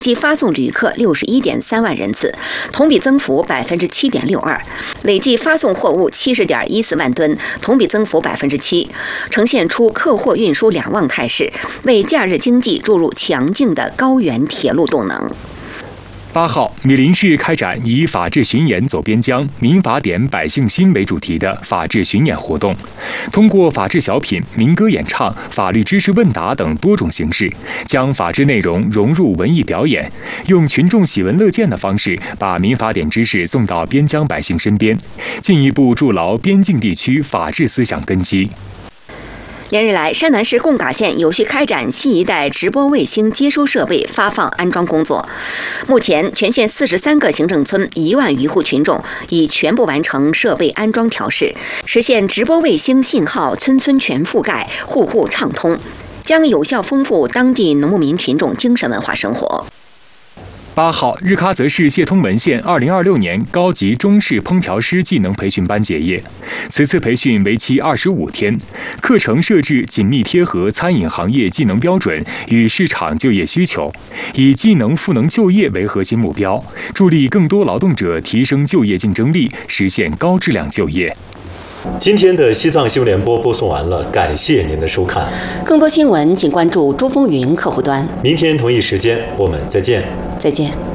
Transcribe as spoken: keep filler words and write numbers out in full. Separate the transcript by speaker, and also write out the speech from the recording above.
Speaker 1: 即发送旅客六十一点三万人次，同比增幅百分之七点六二，累计发送货物七十点一四万吨，同比增幅百分之七，呈现出客货运输两旺态势，为假日经济注入强劲的高原铁路动能。
Speaker 2: 八号，米林市开展以“法治巡演走边疆，民法典百姓心”为主题的法治巡演活动，通过法治小品、民歌演唱、法律知识问答等多种形式，将法治内容融入文艺表演，用群众喜闻乐见的方式，把民法典知识送到边疆百姓身边，进一步筑牢边境地区法治思想根基。
Speaker 1: 连日来，山南市贡嘎县有序开展新一代直播卫星接收设备发放安装工作。目前，全县四十三个行政村一万余户群众已全部完成设备安装调试，实现直播卫星信号村村全覆盖、户户畅通，将有效丰富当地农牧民群众精神文化生活。
Speaker 2: 八号，日喀则市谢通门县二零二六年高级中式烹调师技能培训班结业。此次培训为期二十五天，课程设置紧密贴合餐饮行业技能标准与市场就业需求，以技能赋能就业为核心目标，助力更多劳动者提升就业竞争力，实现高质量就业。
Speaker 3: 今天的西藏新闻联播播送完了，感谢您的收看。
Speaker 1: 更多新闻请关注珠风云客户端。
Speaker 3: 明天同一时间我们再见。
Speaker 1: 再见。